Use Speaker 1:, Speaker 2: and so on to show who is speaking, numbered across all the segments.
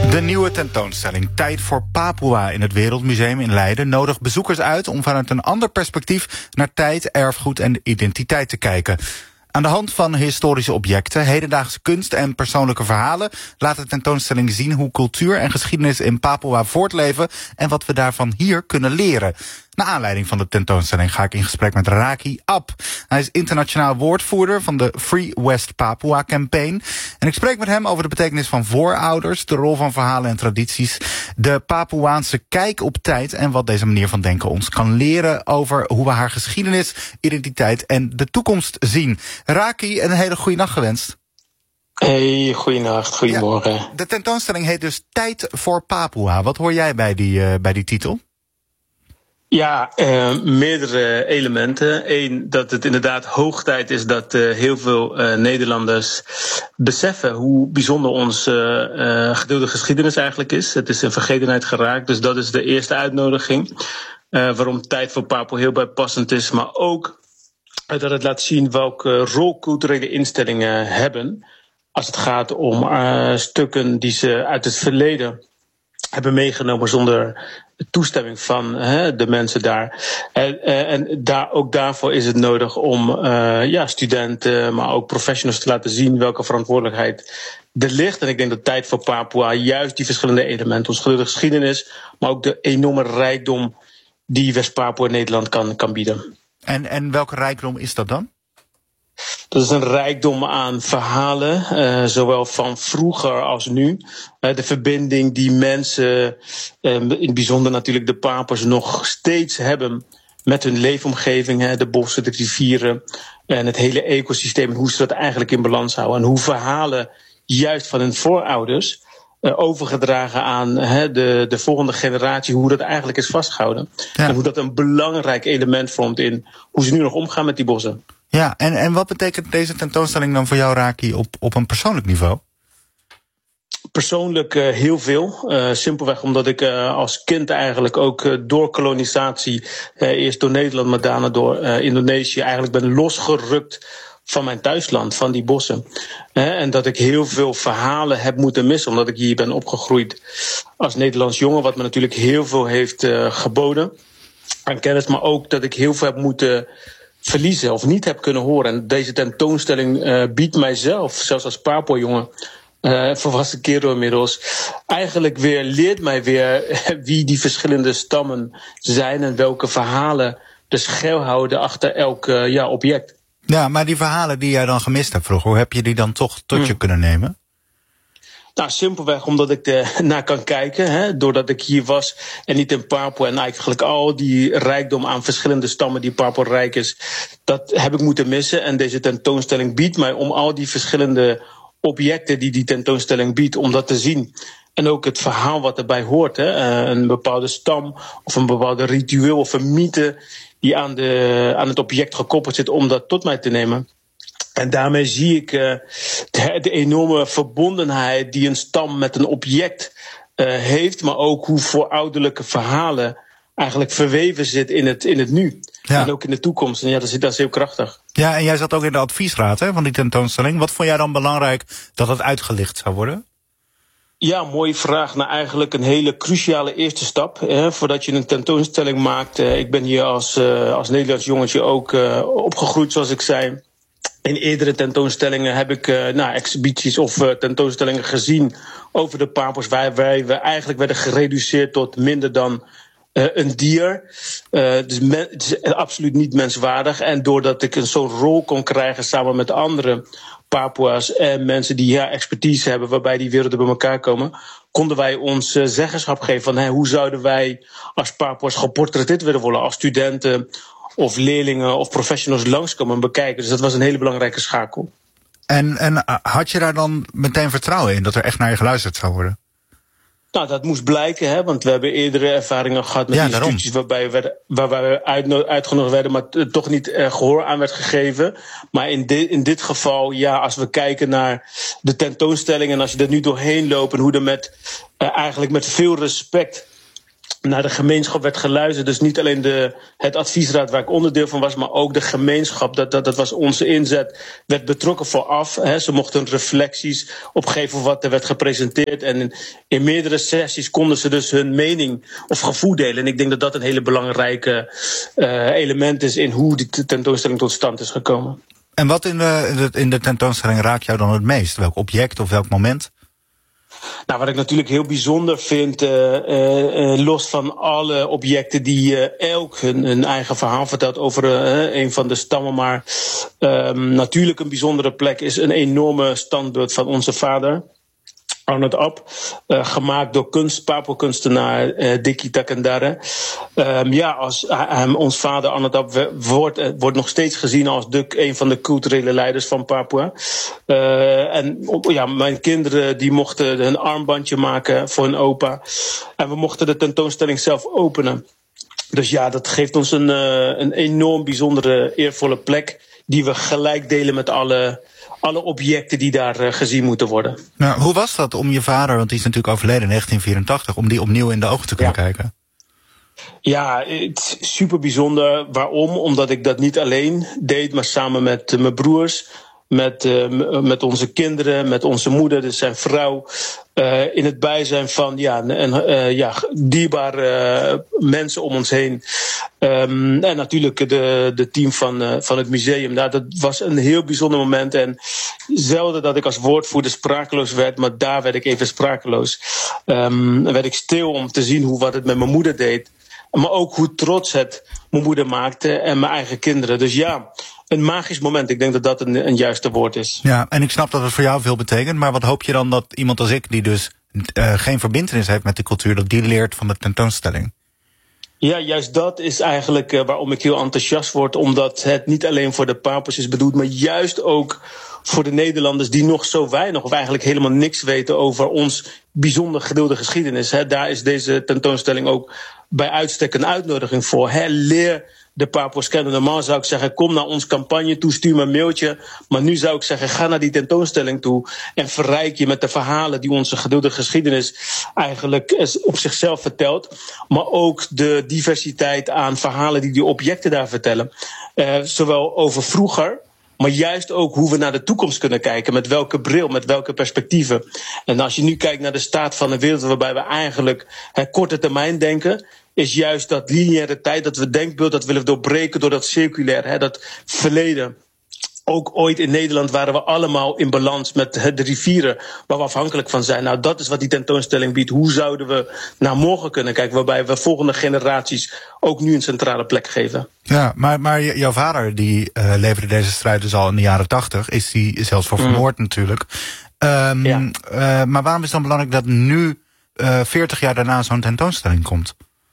Speaker 1: De nieuwe tentoonstelling Tijd voor Papua in het Wereldmuseum in Leiden nodigt bezoekers uit om vanuit een ander perspectief naar tijd, erfgoed en identiteit te kijken. Aan de hand van historische objecten, hedendaagse kunst en persoonlijke verhalen laat de tentoonstelling zien hoe cultuur en geschiedenis in Papua voortleven en wat we daarvan hier kunnen leren. Naar aanleiding van de tentoonstelling ga ik in gesprek met Raki Ab. Hij is internationaal woordvoerder van de Free West Papua Campaign. En ik spreek met hem over de betekenis van voorouders, de rol van verhalen en tradities, de Papuaanse kijk op tijd en wat deze manier van denken ons kan leren over hoe we haar geschiedenis, identiteit en de toekomst zien. Raki, een hele goede nacht gewenst.
Speaker 2: Hey, goeienacht, goedemorgen.
Speaker 1: Ja, de tentoonstelling heet dus Tijd voor Papua. Wat hoor jij bij die titel?
Speaker 2: Ja, meerdere elementen. Eén, dat het inderdaad hoog tijd is dat heel veel Nederlanders beseffen hoe bijzonder onze gedeelde geschiedenis eigenlijk is. Het is in vergetenheid geraakt, dus dat is de eerste uitnodiging. Waarom Tijd voor Papua heel bijpassend is, maar ook dat het laat zien welke rol culturele instellingen hebben als het gaat om stukken die ze uit het verleden hebben meegenomen zonder toestemming van de mensen daar. En ook daarvoor is het nodig om studenten, maar ook professionals te laten zien welke verantwoordelijkheid er ligt. En ik denk dat Tijd voor Papua juist die verschillende elementen, onze geschiedenis, maar ook de enorme rijkdom die West-Papua Nederland kan bieden.
Speaker 1: En welke rijkdom is dat dan?
Speaker 2: Dat is een rijkdom aan verhalen, zowel van vroeger als nu. De verbinding die mensen, in het bijzonder natuurlijk de Papu's, nog steeds hebben met hun leefomgeving. De bossen, de rivieren en het hele ecosysteem. En hoe ze dat eigenlijk in balans houden. En hoe verhalen juist van hun voorouders overgedragen aan de volgende generatie, hoe dat eigenlijk is vastgehouden. Ja. En hoe dat een belangrijk element vormt in hoe ze nu nog omgaan met die bossen.
Speaker 1: Ja, en wat betekent deze tentoonstelling dan voor jou, Raki, op een persoonlijk niveau?
Speaker 2: Persoonlijk heel veel. Simpelweg omdat ik als kind eigenlijk ook door kolonisatie, eerst door Nederland, maar daarna door Indonesië, eigenlijk ben losgerukt van mijn thuisland, van die bossen. En dat ik heel veel verhalen heb moeten missen, omdat ik hier ben opgegroeid als Nederlands jongen, wat me natuurlijk heel veel heeft geboden aan kennis, maar ook dat ik heel veel heb moeten verliezen of niet heb kunnen horen. En deze tentoonstelling biedt mijzelf, zelfs als Papua-jongen, volwassen kerel inmiddels, eigenlijk leert mij weer wie die verschillende stammen zijn en welke verhalen de schuilhouden achter elk object.
Speaker 1: Ja, maar die verhalen die jij dan gemist hebt vroeger, hoe heb je die dan toch tot je kunnen nemen?
Speaker 2: Nou, simpelweg omdat ik naar kan kijken, doordat ik hier was en niet in Papua. En eigenlijk al die rijkdom aan verschillende stammen die Papua rijk is, dat heb ik moeten missen. En deze tentoonstelling biedt mij om al die verschillende objecten die tentoonstelling biedt, om dat te zien. En ook het verhaal wat erbij hoort, een bepaalde stam of een bepaalde ritueel of een mythe die aan het object gekoppeld zit, om dat tot mij te nemen. En daarmee zie ik de enorme verbondenheid die een stam met een object heeft, maar ook hoe voorouderlijke verhalen eigenlijk verweven zit in het nu. Ja. En ook in de toekomst. En ja, dat is heel krachtig.
Speaker 1: Ja, en jij zat ook in de adviesraad van die tentoonstelling. Wat vond jij dan belangrijk dat het uitgelicht zou worden?
Speaker 2: Ja, mooie vraag. Nou, eigenlijk een hele cruciale eerste stap voordat je een tentoonstelling maakt. Ik ben hier als Nederlands jongetje ook opgegroeid, zoals ik zei. In eerdere tentoonstellingen heb ik exhibities of tentoonstellingen gezien over de Papu's, waar we eigenlijk werden gereduceerd tot minder dan een dier. Dus het is absoluut niet menswaardig. En doordat ik zo'n rol kon krijgen samen met andere Papua's en mensen die expertise hebben, waarbij die werelden bij elkaar komen, konden wij ons zeggenschap geven van hoe zouden wij als Papua's geportretteerd willen worden, als studenten of leerlingen of professionals langskomen en bekijken. Dus dat was een hele belangrijke schakel.
Speaker 1: En had je daar dan meteen vertrouwen in dat er echt naar je geluisterd zou worden?
Speaker 2: Nou, dat moest blijken, want we hebben eerdere ervaringen gehad met instituties waarbij we uitgenodigd werden, maar toch niet gehoor aan werd gegeven. Maar in dit geval, als we kijken naar de tentoonstelling en als je er nu doorheen loopt en hoe er eigenlijk met veel respect naar de gemeenschap werd geluisterd. Dus niet alleen het adviesraad waar ik onderdeel van was, maar ook de gemeenschap. Dat was onze inzet. Werd betrokken vooraf. Ze mochten reflecties opgeven wat er werd gepresenteerd. En in meerdere sessies konden ze dus hun mening of gevoel delen. En ik denk dat dat een hele belangrijke element is in hoe die tentoonstelling tot stand is gekomen.
Speaker 1: En wat in de tentoonstelling raakt jou dan het meest? Welk object of welk moment?
Speaker 2: Nou, wat ik natuurlijk heel bijzonder vind, los van alle objecten die elk hun eigen verhaal vertelt over een van de stammen, maar natuurlijk een bijzondere plek is een enorme standbeeld van onze vader, Arnold Ab, gemaakt door Papua-kunstenaar Dikkie Takandare. Als ons vader Arnold Ab wordt nog steeds gezien als een van de culturele leiders van Papua. Mijn kinderen die mochten een armbandje maken voor hun opa. En we mochten de tentoonstelling zelf openen. Dus ja, dat geeft ons een enorm bijzondere, eervolle plek die we gelijk delen met alle objecten die daar gezien moeten worden.
Speaker 1: Nou, hoe was dat om je vader, want die is natuurlijk overleden in 1984... om die opnieuw in de ogen te kunnen kijken?
Speaker 2: Ja, het is super bijzonder. Waarom? Omdat ik dat niet alleen deed, maar samen met mijn broers, met onze kinderen, met onze moeder, dus zijn vrouw, in het bijzijn van dierbare mensen om ons heen. En natuurlijk de team van het museum. Nou, dat was een heel bijzonder moment. En zelden dat ik als woordvoerder sprakeloos werd, maar daar werd ik even sprakeloos. Werd ik stil om te zien wat het met mijn moeder deed. Maar ook hoe trots het mijn moeder maakte en mijn eigen kinderen. Dus ja, een magisch moment. Ik denk dat dat een juiste woord is.
Speaker 1: Ja, en ik snap dat het voor jou veel betekent. Maar wat hoop je dan dat iemand als ik, die dus geen verbintenis heeft met de cultuur, dat die leert van de tentoonstelling?
Speaker 2: Ja, juist dat is eigenlijk waarom ik heel enthousiast word. Omdat het niet alleen voor de Papua's is bedoeld, maar juist ook voor de Nederlanders die nog zo weinig of eigenlijk helemaal niks weten over ons bijzonder gedeelde geschiedenis. Daar is deze tentoonstelling ook bij uitstek een uitnodiging voor. Leer de Papua's kennen. Normaal zou ik zeggen, kom naar ons campagne toe, stuur me een mailtje. Maar nu zou ik zeggen, ga naar die tentoonstelling toe en verrijk je met de verhalen die onze gedeelde geschiedenis eigenlijk op zichzelf vertelt. Maar ook de diversiteit aan verhalen die objecten daar vertellen. Zowel over vroeger, maar juist ook hoe we naar de toekomst kunnen kijken. Met welke bril, met welke perspectieven. En als je nu kijkt naar de staat van de wereld, waarbij we eigenlijk korte termijn denken, is juist dat lineaire tijd, dat we denkbeeld, dat willen doorbreken door dat circulair, dat verleden. Ook ooit in Nederland waren we allemaal in balans met de rivieren waar we afhankelijk van zijn. Nou, dat is wat die tentoonstelling biedt. Hoe zouden we naar morgen kunnen kijken, waarbij we volgende generaties ook nu een centrale plek geven.
Speaker 1: Ja, maar jouw vader die leverde deze strijd dus al in de jaren 80. Is die zelfs voor vermoord natuurlijk. Maar waarom is het dan belangrijk dat nu 40 jaar daarna zo'n tentoonstelling komt?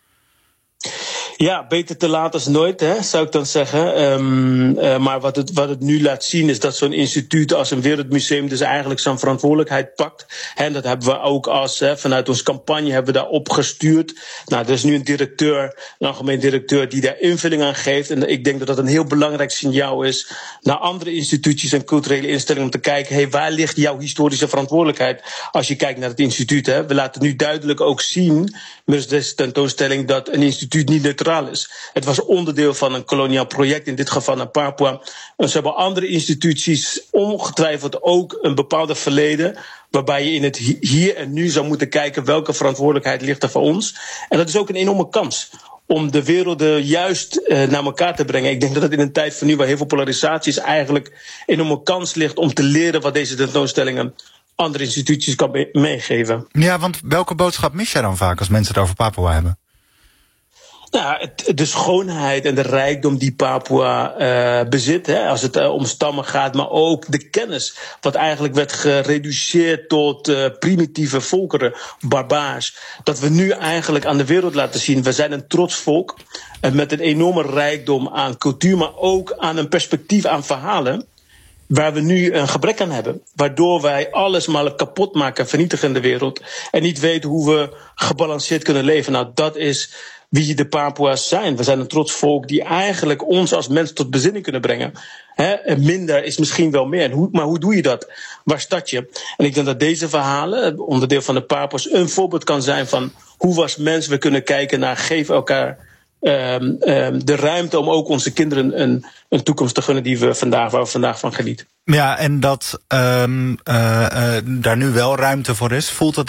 Speaker 2: Ja, beter te laat als nooit, zou ik dan zeggen. Maar wat het nu laat zien is dat zo'n instituut als een wereldmuseum dus eigenlijk zijn verantwoordelijkheid pakt. En dat hebben we ook vanuit onze campagne hebben we daar opgestuurd. Nou, er is nu een algemeen directeur die daar invulling aan geeft. En ik denk dat dat een heel belangrijk signaal is naar andere instituties en culturele instellingen om te kijken, waar ligt jouw historische verantwoordelijkheid als je kijkt naar het instituut. We laten nu duidelijk ook zien met deze tentoonstelling dat een instituut niet neutraal is. Het was onderdeel van een koloniaal project, in dit geval naar Papua. En ze hebben andere instituties ongetwijfeld ook een bepaalde verleden, waarbij je in het hier en nu zou moeten kijken welke verantwoordelijkheid ligt er voor ons. En dat is ook een enorme kans om de werelden juist naar elkaar te brengen. Ik denk dat het in een tijd van nu waar heel veel polarisatie is eigenlijk een enorme kans ligt om te leren wat deze tentoonstellingen andere instituties kan meegeven. Ja,
Speaker 1: want welke boodschap mis jij dan vaak als mensen het over Papua hebben?
Speaker 2: Nou, de schoonheid en de rijkdom die Papua bezit, als het om stammen gaat, maar ook de kennis, wat eigenlijk werd gereduceerd tot primitieve volkeren, barbaars. Dat we nu eigenlijk aan de wereld laten zien, we zijn een trots volk met een enorme rijkdom aan cultuur, maar ook aan een perspectief aan verhalen, waar we nu een gebrek aan hebben. Waardoor wij alles maar kapot maken, vernietigen in de wereld. En niet weten hoe we gebalanceerd kunnen leven. Nou, dat is wie de Papua's zijn. We zijn een trots volk die eigenlijk ons als mens tot bezinning kunnen brengen. Minder is misschien wel meer. Maar hoe doe je dat? Waar start je? En ik denk dat deze verhalen, onderdeel van de Papua's, een voorbeeld kan zijn van hoe we als mens we kunnen kijken naar geef elkaar de ruimte om ook onze kinderen een toekomst te gunnen waar we vandaag van genieten.
Speaker 1: Ja, en dat daar nu wel ruimte voor is, voelt het